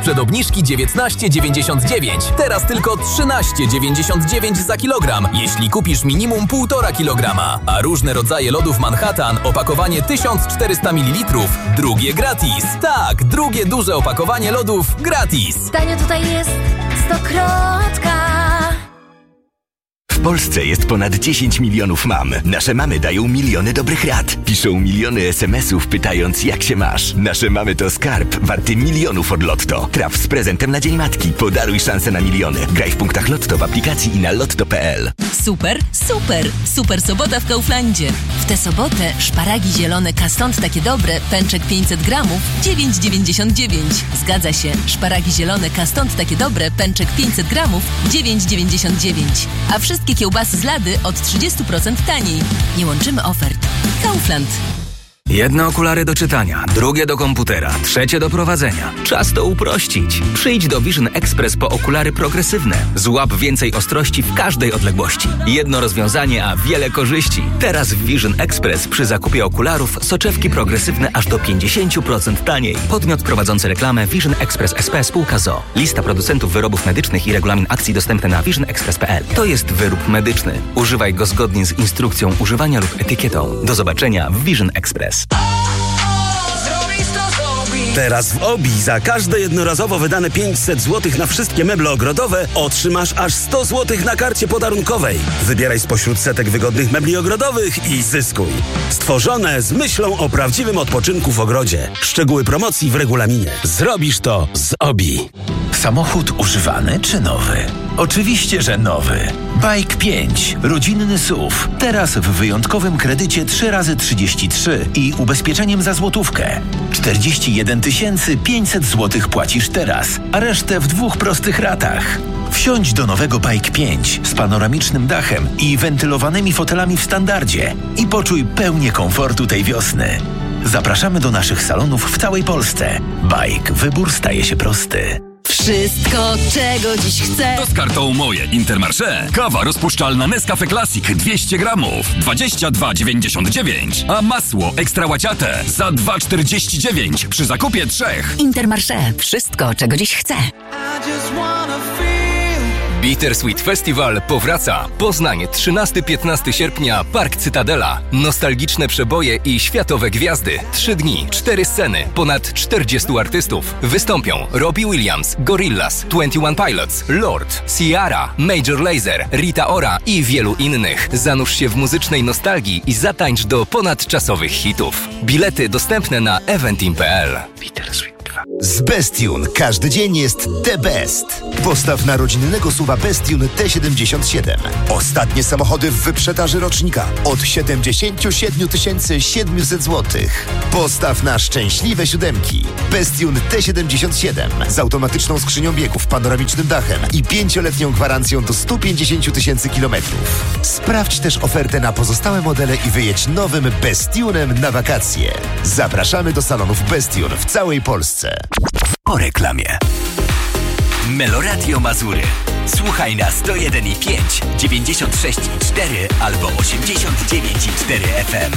sprzed obniżki 19,99. Teraz tylko 13,99 za kilogram, jeśli kupisz minimum 1,5 kg. A różne rodzaje lodów Manhattan, opakowanie 1400 ml, drugie gratis. Tak, drugie duże opakowanie lodów gratis. Tanio tutaj jest Stokrotka. W Polsce jest ponad 10 milionów mam. Nasze mamy dają miliony dobrych rad. Piszą miliony SMS-ów pytając, jak się masz. Nasze mamy to skarb warty milionów od Lotto. Traf z prezentem na Dzień Matki. Podaruj szansę na miliony. Graj w punktach Lotto w aplikacji i na lotto.pl. Super, super, super sobota w Kauflandzie. W tę sobotę szparagi zielone Kastąd takie dobre, pęczek 500 gramów, 9,99. Zgadza się, szparagi zielone Kastąd takie dobre, pęczek 500 gramów, 9,99. A wszystkie kiełbasy z Lady od 30% taniej. Nie łączymy ofert. Kaufland. Jedne okulary do czytania, drugie do komputera, trzecie do prowadzenia. Czas to uprościć. Przyjdź do Vision Express po okulary progresywne. Złap więcej ostrości w każdej odległości. Jedno rozwiązanie, a wiele korzyści. Teraz w Vision Express przy zakupie okularów soczewki progresywne aż do 50% taniej. Podmiot prowadzący reklamę Vision Express SP spółka ZOO. Lista producentów wyrobów medycznych i regulamin akcji dostępny na visionexpress.pl. To jest wyrób medyczny. Używaj go zgodnie z instrukcją używania lub etykietą. Do zobaczenia w Vision Express. Teraz w OBI za każde jednorazowo wydane 500 zł na wszystkie meble ogrodowe otrzymasz aż 100 zł na karcie podarunkowej. Wybieraj spośród setek wygodnych mebli ogrodowych i zyskuj. Stworzone z myślą o prawdziwym odpoczynku w ogrodzie. Szczegóły promocji w regulaminie. Zrobisz to z OBI. Samochód używany czy nowy? Oczywiście, że nowy. Bike 5. Rodzinny SUV. Teraz w wyjątkowym kredycie 3x33 i ubezpieczeniem za złotówkę. 41 500 zł płacisz teraz, a resztę w 2 prostych ratach. Wsiądź do nowego Bike 5 z panoramicznym dachem i wentylowanymi fotelami w standardzie i poczuj pełnię komfortu tej wiosny. Zapraszamy do naszych salonów w całej Polsce. Bike. Wybór staje się prosty. Wszystko, czego dziś chcę. To z kartą Moje Intermarché. Kawa rozpuszczalna Nescafe Classic 200 gramów 22,99. A masło ekstra łaciate za 2,49 przy zakupie 3. Intermarché. Wszystko, czego dziś chcę. Bittersweet Festival powraca. Poznań, 13-15 sierpnia, Park Cytadela. Nostalgiczne przeboje i światowe gwiazdy. 3 dni, 4 sceny, ponad 40 artystów. Wystąpią Robbie Williams, Gorillaz, 21 Pilots, Lord, Ciara, Major Lazer, Rita Ora i wielu innych. Zanurz się w muzycznej nostalgii i zatańcz do ponadczasowych hitów. Bilety dostępne na eventim.pl. Bittersweet. Z Bestune każdy dzień jest the best. Postaw na rodzinnego SUV-a Bestune T77. Ostatnie samochody w wyprzedaży rocznika od 77 700 zł. Postaw na szczęśliwe siódemki. Bestune T77 z automatyczną skrzynią biegów, panoramicznym dachem i 5-letnią gwarancją do 150 000 kilometrów. Sprawdź też ofertę na pozostałe modele i wyjedź nowym Bestunem na wakacje. Zapraszamy do salonów Bestune w całej Polsce. Po reklamie. Meloradio Mazury. Słuchaj na 101,5, 96,4 albo 89,4 FM.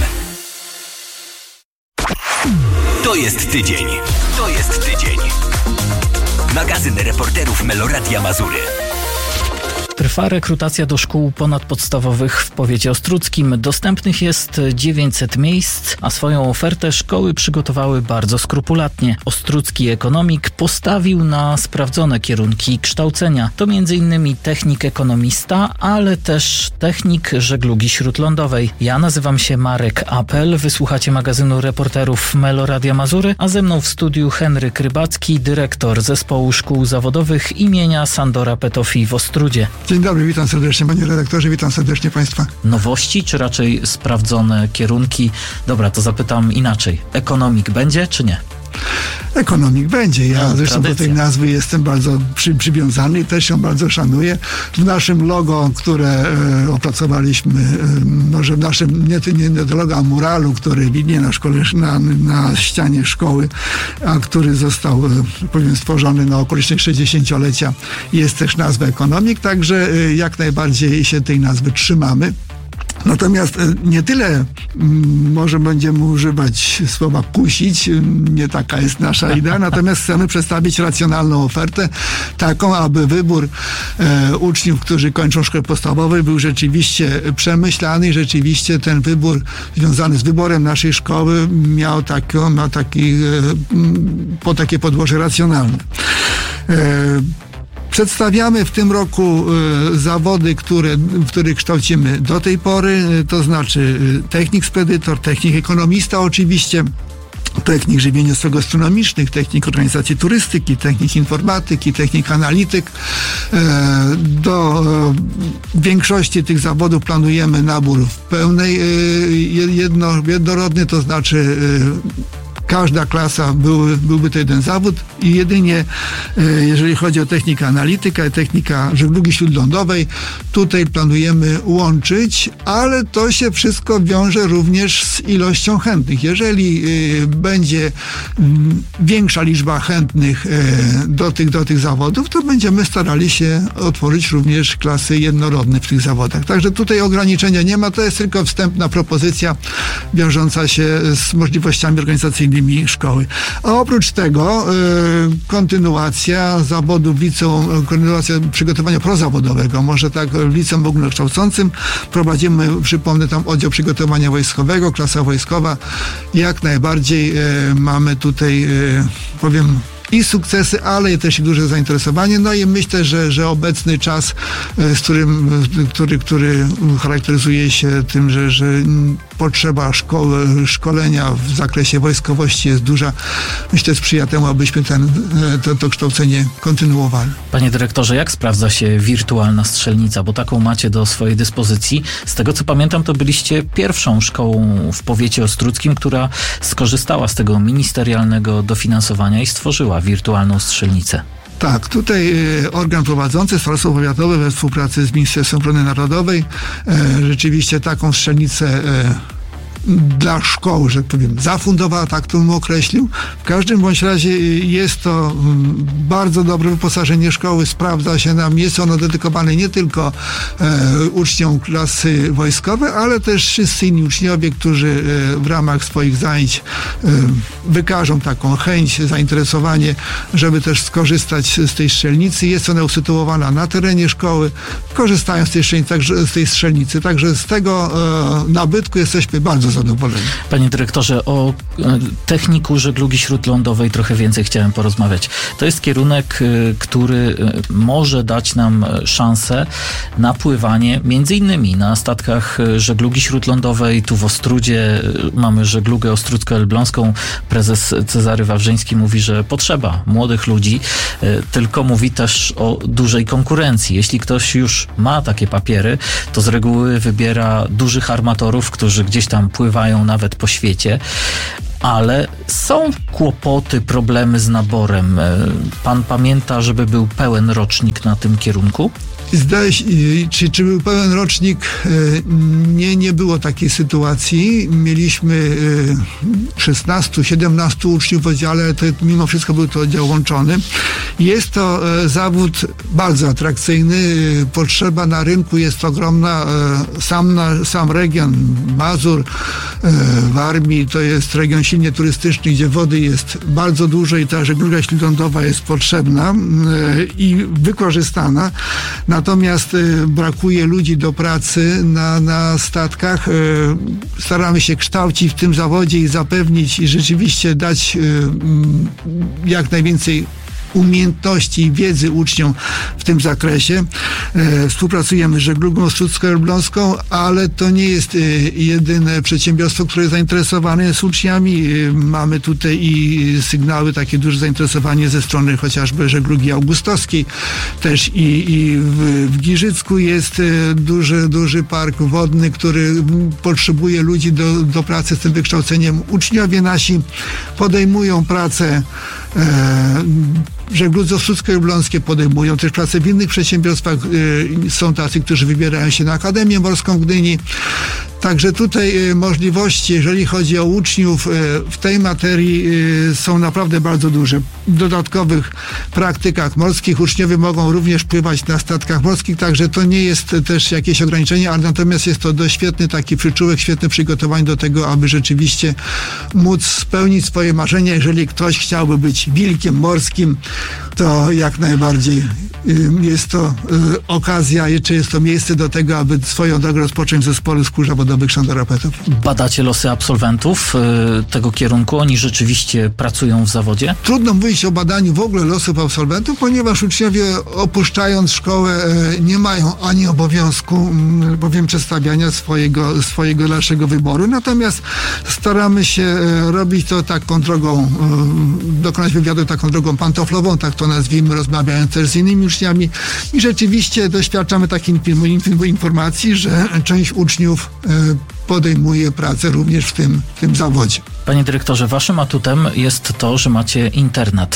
To jest tydzień. To jest tydzień. Magazyn reporterów Meloradia Mazury. Trwa rekrutacja do szkół ponadpodstawowych w powiecie ostródzkim. Dostępnych jest 900 miejsc, a swoją ofertę szkoły przygotowały bardzo skrupulatnie. Ostródzki ekonomik postawił na sprawdzone kierunki kształcenia. To m.in. technik ekonomista, ale też technik żeglugi śródlądowej. Ja nazywam się Marek Apel, wysłuchacie magazynu reporterów Meloradia Mazury, a ze mną w studiu Henryk Rybacki, dyrektor Zespołu Szkół Zawodowych imienia Sandora Petofi w Ostródzie. Dzień dobry, witam serdecznie panie redaktorze, witam serdecznie państwa. Nowości czy raczej sprawdzone kierunki? Dobra, to zapytam inaczej. Ekonomik będzie czy nie? Ekonomik będzie. Ja zresztą tradycja. do tej nazwy jestem bardzo przywiązany i też ją bardzo szanuję. W naszym logo, które opracowaliśmy, może w naszym nie logo, a muralu, który widnieje na szkole, na ścianie szkoły, a który został stworzony na okoliczność 60-lecia, jest też nazwa ekonomik, także jak najbardziej się tej nazwy trzymamy. Natomiast nie tyle może będziemy używać słowa kusić, nie taka jest nasza idea, natomiast chcemy przedstawić racjonalną ofertę, taką, aby wybór uczniów, którzy kończą szkołę podstawową, był rzeczywiście przemyślany i rzeczywiście ten wybór związany z wyborem naszej szkoły miał takie podłoże racjonalne. Przedstawiamy w tym roku zawody, w których kształcimy do tej pory, to znaczy technik spedytor, technik ekonomista oczywiście, technik żywieniowo-gastronomicznych, technik organizacji turystyki, technik informatyki, technik analityk. Do większości tych zawodów planujemy nabór w pełnej jednorodny, to znaczy każda klasa byłby to jeden zawód i jedynie jeżeli chodzi o technikę analityka i technika żeglugi śródlądowej, tutaj planujemy łączyć, ale to się wszystko wiąże również z ilością chętnych. Jeżeli będzie większa liczba chętnych do tych zawodów, to będziemy starali się otworzyć również klasy jednorodne w tych zawodach. Także tutaj ograniczenia nie ma, to jest tylko wstępna propozycja wiążąca się z możliwościami organizacyjnymi szkoły. A oprócz tego kontynuacja zawodów w liceum, kontynuacja przygotowania prozawodowego, może tak w liceum ogólnokształcącym prowadzimy, przypomnę, tam oddział przygotowania wojskowego, klasa wojskowa. Jak najbardziej mamy tutaj, powiem, i sukcesy, ale też i duże zainteresowanie. No i myślę, że obecny czas, który charakteryzuje się tym, że potrzeba szkolenia w zakresie wojskowości jest duża, myślę, sprzyja temu, abyśmy to kształcenie kontynuowali. Panie dyrektorze, jak sprawdza się wirtualna strzelnica? Bo taką macie do swojej dyspozycji. Z tego co pamiętam, to byliście pierwszą szkołą w powiecie ostródzkim, która skorzystała z tego ministerialnego dofinansowania i stworzyła wirtualną strzelnicę. Tak, tutaj organ prowadzący, Starostwo Powiatowe we współpracy z Ministerstwem Obrony Narodowej rzeczywiście taką strzelnicę dla szkoły, że powiem, zafundowała, tak to bym określił. W każdym bądź razie jest to bardzo dobre wyposażenie szkoły, sprawdza się nam, jest ono dedykowane nie tylko uczniom klasy wojskowej, ale też wszyscy inni uczniowie, którzy w ramach swoich zajęć wykażą taką chęć, zainteresowanie, żeby też skorzystać z tej strzelnicy. Jest ona usytuowana na terenie szkoły, korzystają z tej strzelnicy, także z tego nabytku jesteśmy bardzo zadowoleni. Panie dyrektorze, o techniku żeglugi śródlądowej trochę więcej chciałem porozmawiać. To jest kierunek, który może dać nam szansę na pływanie między innymi na statkach żeglugi śródlądowej. Tu w Ostródzie mamy żeglugę ostródzko-elbląską. Prezes Cezary Wawrzyński mówi, że potrzeba młodych ludzi, tylko mówi też o dużej konkurencji. Jeśli ktoś już ma takie papiery, to z reguły wybiera dużych armatorów, którzy gdzieś tam pływają nawet po świecie, ale są kłopoty, problemy z naborem. Pan pamięta, żeby był pełen rocznik na tym kierunku? Zdaje się, czy był pełen rocznik? Nie było takiej sytuacji. Mieliśmy 16-17 uczniów w oddziale, ale to mimo wszystko był to oddział łączony. Jest to zawód bardzo atrakcyjny. Potrzeba na rynku jest ogromna. Sam region Mazur, Warmii to jest region silnie turystyczny, gdzie wody jest bardzo dużo i ta żegluga śródlądowa jest potrzebna i wykorzystana. Natomiast brakuje ludzi do pracy na statkach. Staramy się kształcić w tym zawodzie i zapewnić i rzeczywiście dać jak najwięcej umiejętności i wiedzy uczniom w tym zakresie. Współpracujemy z żeglugą ostródzko-elbląską, ale to nie jest jedyne przedsiębiorstwo, które jest zainteresowane z uczniami. Mamy tutaj i sygnały, takie duże zainteresowanie ze strony chociażby żeglugi augustowskiej. Też i w Giżycku jest duży park wodny, który potrzebuje ludzi do pracy z tym wykształceniem. Uczniowie nasi podejmują pracę żegludze ostródzko-elbląskie, podejmują też pracę w innych przedsiębiorstwach. Są tacy, którzy wybierają się na Akademię Morską w Gdyni. Także tutaj możliwości, jeżeli chodzi o uczniów w tej materii, są naprawdę bardzo duże. W dodatkowych praktykach morskich uczniowie mogą również pływać na statkach morskich, także to nie jest też jakieś ograniczenie, ale natomiast jest to dość świetny taki przyczółek, świetne przygotowanie do tego, aby rzeczywiście móc spełnić swoje marzenia. Jeżeli ktoś chciałby być wilkiem morskim, to jak najbardziej jest to okazja, czy jest to miejsce do tego, aby swoją drogę rozpocząć w zespole skórzawodowych szandarapeutów. Badacie losy absolwentów tego kierunku? Oni rzeczywiście pracują w zawodzie? Trudno mówić o badaniu w ogóle losów absolwentów, ponieważ uczniowie opuszczając szkołę nie mają ani obowiązku, bowiem przedstawiania swojego dalszego wyboru. Natomiast staramy się robić to taką drogą, dokonać wywiadu taką drogą pantoflową, tak to nazwijmy, rozmawiając też z innymi uczniami i rzeczywiście doświadczamy takiej informacji, że część uczniów podejmuje pracę również w tym zawodzie. Panie dyrektorze, waszym atutem jest to, że macie internat.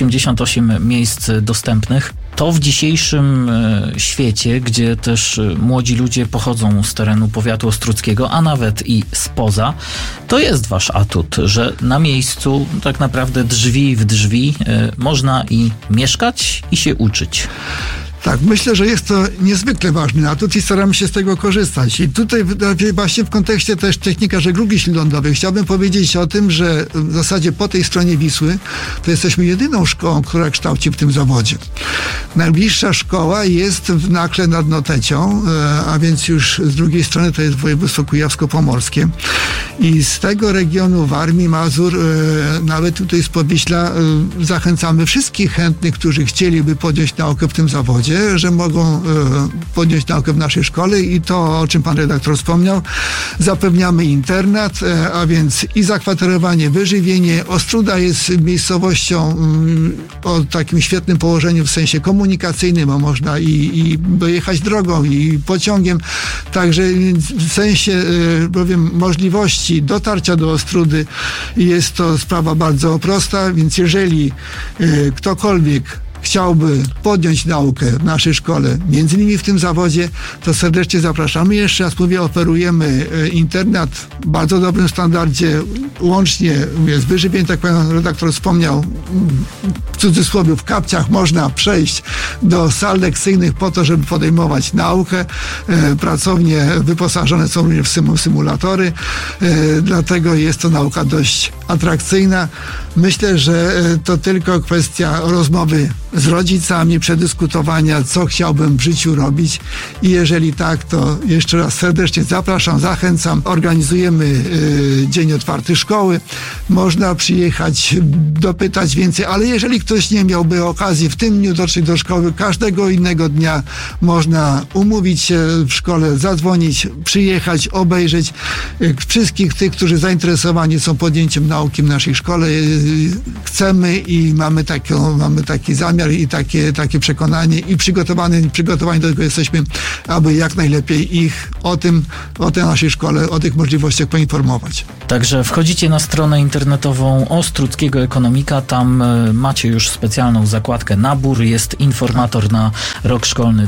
188 miejsc dostępnych. To w dzisiejszym świecie, gdzie też młodzi ludzie pochodzą z terenu powiatu ostródzkiego, a nawet i spoza, to jest wasz atut, że na miejscu tak naprawdę drzwi w drzwi można i mieszkać i się uczyć. Tak, myślę, że jest to niezwykle ważny atut i staramy się z tego korzystać. I tutaj właśnie w kontekście też technika żeglugi śródlądowej chciałbym powiedzieć o tym, że w zasadzie po tej stronie Wisły to jesteśmy jedyną szkołą, która kształci w tym zawodzie. Najbliższa szkoła jest w Nakle nad Notecią, a więc już z drugiej strony to jest województwo kujawsko-pomorskie. I z tego regionu Warmii, Mazur, nawet tutaj z Powiśla zachęcamy wszystkich chętnych, którzy chcieliby podjąć naukę w tym zawodzie, że mogą podjąć naukę w naszej szkole i to, o czym pan redaktor wspomniał, zapewniamy internat, a więc i zakwaterowanie, wyżywienie. Ostróda jest miejscowością o takim świetnym położeniu w sensie komunikacyjnym, bo można i dojechać drogą i pociągiem, także w sensie bowiem możliwości dotarcia do Ostródy jest to sprawa bardzo prosta, więc jeżeli ktokolwiek chciałby podjąć naukę w naszej szkole, między innymi w tym zawodzie, to serdecznie zapraszamy. Jeszcze raz mówię, oferujemy internat w bardzo dobrym standardzie, łącznie z wyżywieniem, tak pan redaktor wspomniał, w cudzysłowie w kapciach można przejść do sal lekcyjnych po to, żeby podejmować naukę. Pracownie wyposażone są również w symulatory, dlatego jest to nauka dość atrakcyjna. Myślę, że to tylko kwestia rozmowy z rodzicami, przedyskutowania, co chciałbym w życiu robić i jeżeli tak, to jeszcze raz serdecznie zapraszam, zachęcam. Organizujemy dzień otwarty szkoły. Można przyjechać, dopytać więcej, ale jeżeli ktoś nie miałby okazji w tym dniu dotrzeć do szkoły, każdego innego dnia można umówić się w szkole, zadzwonić, przyjechać, obejrzeć. Wszystkich tych, którzy zainteresowani są podjęciem nauki w naszej szkole, chcemy i mamy taki zamiar i takie przekonanie i przygotowani do tego jesteśmy, aby jak najlepiej ich o tej naszej szkole, o tych możliwościach poinformować. Także wchodzicie na stronę internetową Ostródzkiego Ekonomika, tam macie już specjalną zakładkę nabór, jest informator na rok szkolny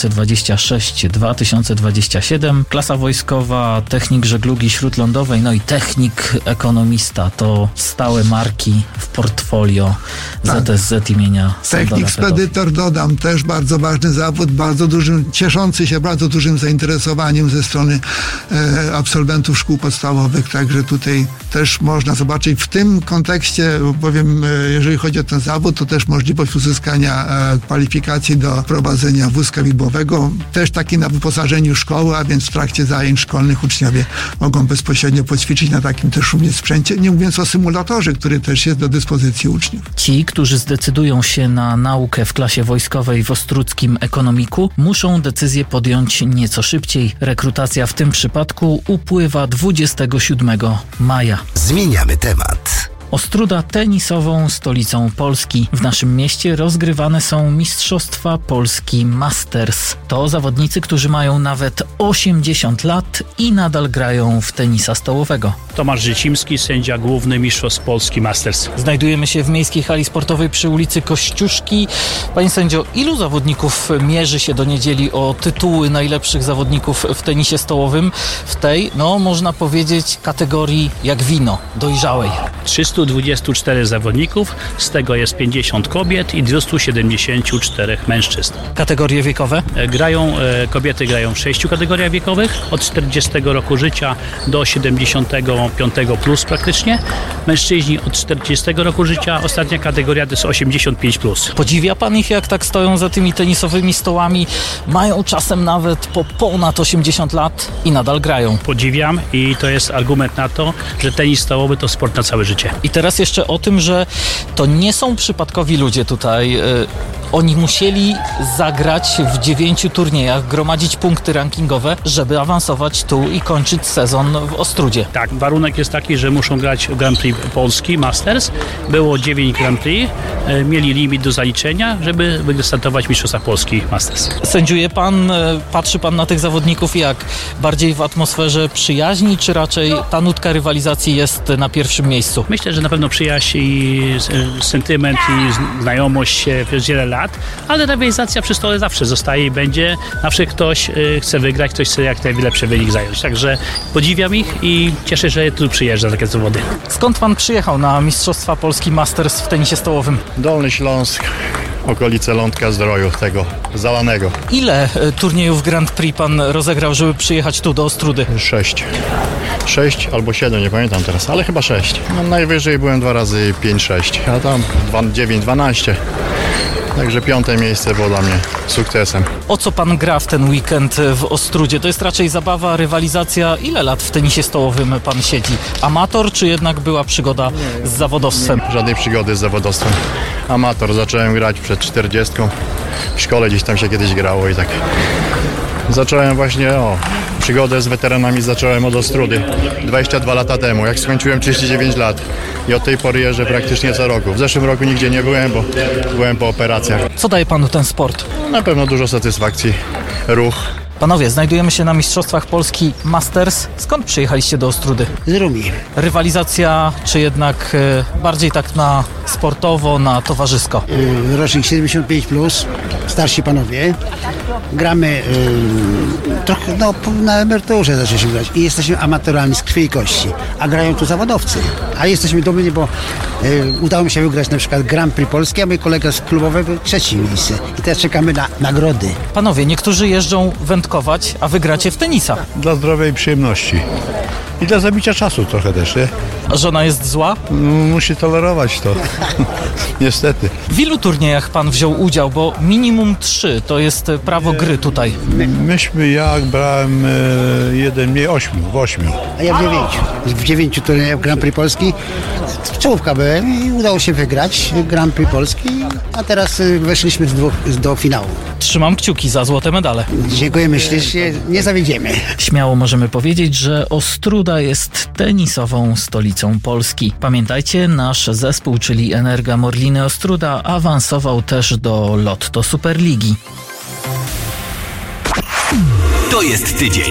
2026-2027, klasa wojskowa, technik żeglugi śródlądowej, no i technik ekonomista, to stałe marki w portfolio ZSZ imienia Technik spedytor, dodam, też bardzo ważny zawód, cieszący się bardzo dużym zainteresowaniem ze strony absolwentów szkół podstawowych, także tutaj też można zobaczyć w tym kontekście, bowiem jeżeli chodzi o ten zawód, to też możliwość uzyskania kwalifikacji do prowadzenia wózka widłowego, też taki na wyposażeniu szkoły, a więc w trakcie zajęć szkolnych uczniowie mogą bezpośrednio poćwiczyć na takim też również sprzęcie, nie mówiąc o symulatorze, który też jest do dyspozycji uczniów. Ci, którzy zdecydują się na naukę w klasie wojskowej w Ostródzkim Ekonomiku, muszą decyzję podjąć nieco szybciej. Rekrutacja w tym przypadku upływa 27 maja. Zmieniamy temat. Ostróda tenisową stolicą Polski. W naszym mieście rozgrywane są Mistrzostwa Polski Masters. To zawodnicy, którzy mają nawet 80 lat i nadal grają w tenisa stołowego. Tomasz Życimski, sędzia główny Mistrzostw Polski Masters. Znajdujemy się w miejskiej hali sportowej przy ulicy Kościuszki. Panie sędzio, ilu zawodników mierzy się do niedzieli o tytuły najlepszych zawodników w tenisie stołowym? W tej, można powiedzieć, kategorii jak wino, dojrzałej. 324 zawodników, z tego jest 50 kobiet i 274 mężczyzn. Kategorie wiekowe? Kobiety grają w 6 kategoriach wiekowych, od 40 roku życia do 75 plus praktycznie. Mężczyźni od 40 roku życia, ostatnia kategoria to jest 85 plus. Podziwia pan ich, jak tak stoją za tymi tenisowymi stołami? Mają czasem nawet po ponad 80 lat i nadal grają. Podziwiam i to jest argument na to, że tenis stołowy to sport na całe życie. I teraz jeszcze o tym, że to nie są przypadkowi ludzie tutaj. Oni musieli zagrać w 9 turniejach, gromadzić punkty rankingowe, żeby awansować tu i kończyć sezon w Ostródzie. Tak, warunek jest taki, że muszą grać w Grand Prix Polski Masters. Było 9 Grand Prix, mieli limit do zaliczenia, żeby wystartować Mistrzostwa Polski Masters. Sędziuje pan, patrzy pan na tych zawodników jak? Bardziej w atmosferze przyjaźni, czy raczej ta nutka rywalizacji jest na pierwszym miejscu? Myślę, że na pewno przyjaźń i sentyment i znajomość przez wiele lat, ale rywalizacja przy stole zawsze zostaje i będzie. Zawsze ktoś chce wygrać, ktoś chce jak najlepszy wynik zająć. Także podziwiam ich i cieszę się, że tu przyjeżdża takie zawody. Skąd pan przyjechał na Mistrzostwa Polski Masters w tenisie stołowym? Dolny Śląsk, okolice Lądka Zdroju, tego zalanego. Ile turniejów Grand Prix pan rozegrał, żeby przyjechać tu do Ostródy? 6 albo 7, nie pamiętam teraz, ale chyba 6. Najwyżej byłem 2 razy 5-6, a tam 9-12. Także 5. miejsce było dla mnie sukcesem. O co pan gra w ten weekend w Ostródzie? To jest raczej zabawa, rywalizacja. Ile lat w tenisie stołowym pan siedzi? Amator, czy jednak była przygoda z zawodowstwem? Żadnej przygody z zawodowstwem. Amator. Zacząłem grać przed 40. W szkole gdzieś tam się kiedyś grało i tak. Zacząłem właśnie, przygodę z weteranami zacząłem od Ostródy 22 lata temu, jak skończyłem 39 lat i od tej pory jeżdżę praktycznie co roku. W zeszłym roku nigdzie nie byłem, bo byłem po operacjach. Co daje panu ten sport? Na pewno dużo satysfakcji, ruch. Panowie, znajdujemy się na Mistrzostwach Polski Masters. Skąd przyjechaliście do Ostródy? Z Rumi. Rywalizacja, czy jednak bardziej tak na sportowo, na towarzysko? Rocznik 75+, starsi panowie. Gramy trochę na emeryturze zaczęliśmy grać i jesteśmy amatorami z krwi i kości, a grają tu zawodowcy. A jesteśmy dumni, bo udało mi się wygrać na przykład Grand Prix Polski, a mój kolega z klubowego 3. miejsce. I teraz czekamy na nagrody. Panowie, niektórzy jeżdżą wędkować, a wy gracie w tenisa. Dla zdrowej przyjemności. I dla zabicia czasu trochę też, nie? A żona jest zła? Musi tolerować to. Niestety. W ilu turniejach pan wziął udział? Bo minimum 3 to jest prawo gry tutaj. Ja brałem 8. A ja w 9 turniejach Grand Prix Polski. Czołówka byłem i udało się wygrać Grand Prix Polski, a teraz weszliśmy do finału. Trzymam kciuki za złote medale. Dziękuję, myślę, że nie zawiedziemy. Śmiało możemy powiedzieć, że Ostróda jest tenisową stolicą Polski. Pamiętajcie, nasz zespół, czyli Energa Morliny Ostróda, awansował też do Lotto Superligi. To jest tydzień.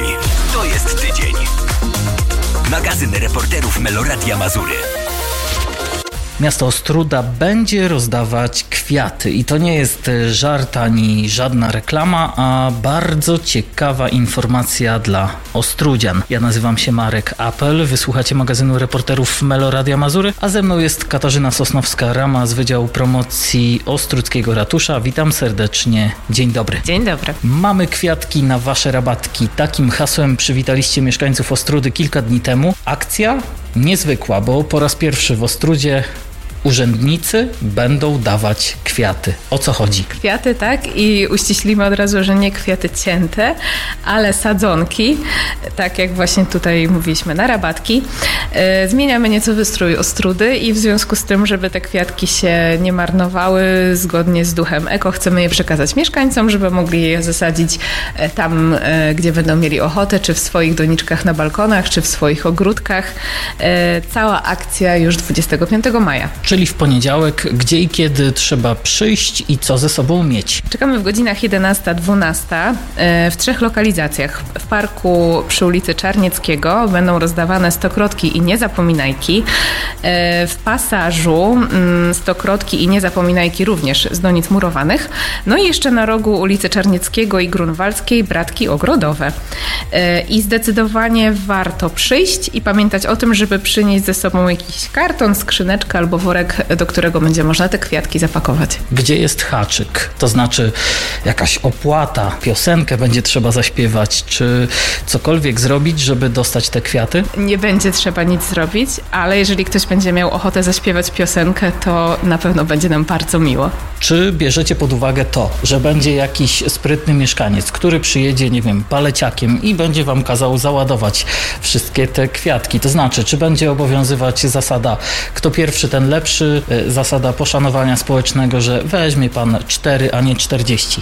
Magazyn reporterów Meloradia Mazury. Miasto Ostróda będzie rozdawać kwiaty i to nie jest żart ani żadna reklama, a bardzo ciekawa informacja dla ostródzian. Ja nazywam się Marek Apel, wysłuchacie magazynu reporterów Meloradia Mazury, a ze mną jest Katarzyna Sosnowska-Rama z Wydziału Promocji Ostródzkiego Ratusza. Witam serdecznie. Dzień dobry. Dzień dobry. Mamy kwiatki na wasze rabatki. Takim hasłem przywitaliście mieszkańców Ostródy kilka dni temu. Akcja niezwykła, bo po raz pierwszy w Ostródzie urzędnicy będą dawać kwiaty. O co chodzi? Kwiaty, tak, i uściślimy od razu, że nie kwiaty cięte, ale sadzonki, tak jak właśnie tutaj mówiliśmy, na rabatki. Zmieniamy nieco wystrój Ostrudy i w związku z tym, żeby te kwiatki się nie marnowały, zgodnie z duchem eko, chcemy je przekazać mieszkańcom, żeby mogli je zasadzić tam, gdzie będą mieli ochotę, czy w swoich doniczkach na balkonach, czy w swoich ogródkach. Cała akcja już 25 maja. Czyli w poniedziałek, gdzie i kiedy trzeba przyjść i co ze sobą mieć? Czekamy w godzinach 11-12 w 3 lokalizacjach. W parku przy ulicy Czarnieckiego będą rozdawane stokrotki i niezapominajki. W pasażu stokrotki i niezapominajki również z donic murowanych. No i jeszcze na rogu ulicy Czarnieckiego i Grunwaldzkiej bratki ogrodowe. I zdecydowanie warto przyjść i pamiętać o tym, żeby przynieść ze sobą jakiś karton, skrzyneczkę albo worek, do którego będzie można te kwiatki zapakować. Gdzie jest haczyk? To znaczy jakaś opłata, piosenkę będzie trzeba zaśpiewać, czy cokolwiek zrobić, żeby dostać te kwiaty? Nie będzie trzeba nic zrobić, ale jeżeli ktoś będzie miał ochotę zaśpiewać piosenkę, to na pewno będzie nam bardzo miło. Czy bierzecie pod uwagę to, że będzie jakiś sprytny mieszkaniec, który przyjedzie, nie wiem, paleciakiem i będzie wam kazał załadować wszystkie te kwiatki? To znaczy, czy będzie obowiązywać zasada kto pierwszy, ten lepszy, zasada poszanowania społecznego, że weźmie pan 4, a nie 40?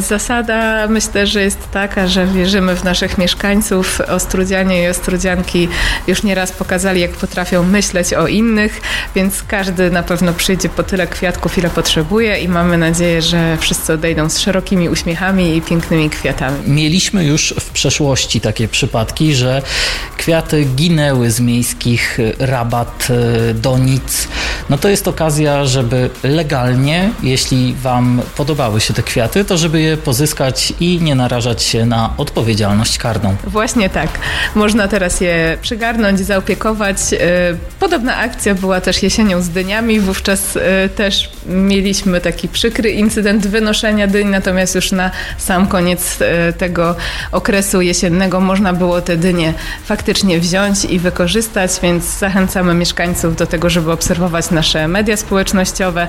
Zasada myślę, że jest taka, że wierzymy w naszych mieszkańców. Ostrudzianie i ostrudzianki już nieraz pokazali, jak potrafią myśleć o innych, więc każdy na pewno przyjdzie po tyle kwiatków, ile potrzebuje i mamy nadzieję, że wszyscy odejdą z szerokimi uśmiechami i pięknymi kwiatami. Mieliśmy już w przeszłości takie przypadki, że kwiaty ginęły z miejskich rabat, donic. No to jest okazja, żeby legalnie, jeśli wam podobały się te kwiaty, to żeby je pozyskać i nie narażać się na odpowiedzialność karną. Właśnie tak. Można teraz je przygarnąć, zaopiekować. Podobna akcja była też jesienią z dyniami. Wówczas też mieliśmy taki przykry incydent wynoszenia dyń, natomiast już na sam koniec tego okresu jesiennego można było te dynie faktycznie wziąć i wykorzystać, więc zachęcamy mieszkańców do tego, żeby obserwować nasze media społecznościowe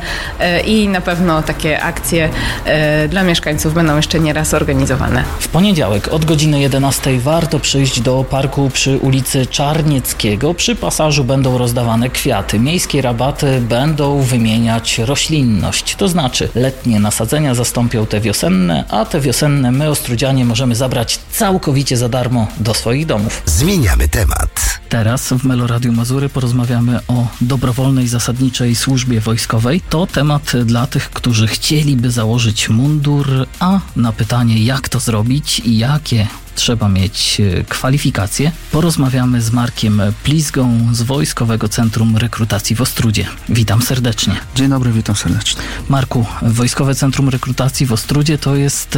i na pewno takie akcje dla mieszkańców będą jeszcze nieraz organizowane. W poniedziałek od godziny 11 warto przyjść do parku przy ulicy Czarnieckiego. Przy pasażu będą rozdawane kwiaty. Miejskie rabaty będą wymieniać roślinność. To znaczy letnie nasadzenia zastąpią te wiosenne, a te wiosenne my, ostrudzianie, możemy zabrać całkowicie za darmo do swoich domów. Zmieniamy temat. Teraz w Meloradiu Mazury porozmawiamy o dobrowolnej zasadniczej służbie wojskowej. To temat dla tych, którzy chcieliby założyć mundur, a na pytanie, jak to zrobić i jakie trzeba mieć kwalifikacje, porozmawiamy z Markiem Plizgą z Wojskowego Centrum Rekrutacji w Ostrudzie. Witam serdecznie. Dzień dobry, witam serdecznie. Marku, Wojskowe Centrum Rekrutacji w Ostrudzie to jest,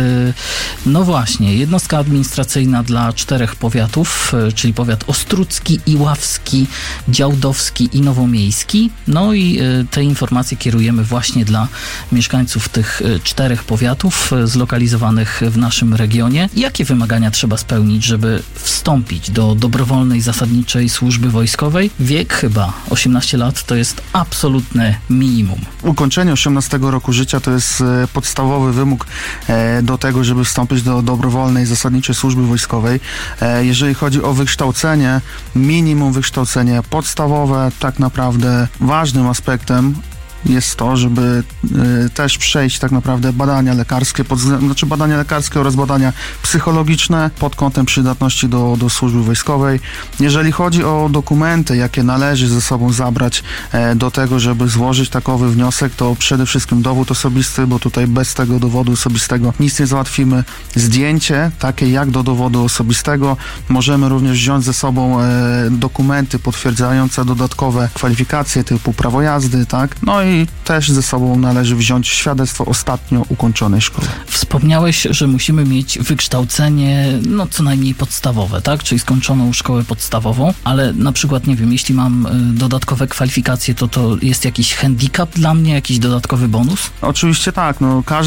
no właśnie, jednostka administracyjna dla 4 powiatów, czyli powiat ostrudzki, iławski, działdowski i nowomiejski. No i te informacje kierujemy właśnie dla mieszkańców tych 4 powiatów zlokalizowanych w naszym regionie. Jakie wymagania trzeba spełnić, żeby wstąpić do dobrowolnej zasadniczej służby wojskowej? Wiek chyba 18 lat to jest absolutne minimum. Ukończenie 18 roku życia to jest podstawowy wymóg do tego, żeby wstąpić do dobrowolnej zasadniczej służby wojskowej. Jeżeli chodzi o wykształcenie, minimum wykształcenie podstawowe, tak naprawdę ważnym aspektem jest to, żeby też przejść tak naprawdę badania lekarskie, badania lekarskie oraz badania psychologiczne pod kątem przydatności do służby wojskowej. Jeżeli chodzi o dokumenty, jakie należy ze sobą zabrać do tego, żeby złożyć takowy wniosek, to przede wszystkim dowód osobisty, bo tutaj bez tego dowodu osobistego nic nie załatwimy. Zdjęcie, takie jak do dowodu osobistego. Możemy również wziąć ze sobą dokumenty potwierdzające dodatkowe kwalifikacje typu prawo jazdy, tak? No i też ze sobą należy wziąć świadectwo ostatnio ukończonej szkoły. Wspomniałeś, że musimy mieć wykształcenie, no co najmniej podstawowe, tak? Czyli skończoną szkołę podstawową, ale na przykład, nie wiem, jeśli mam dodatkowe kwalifikacje, to jest jakiś handicap dla mnie, jakiś dodatkowy bonus? Oczywiście tak, no każdy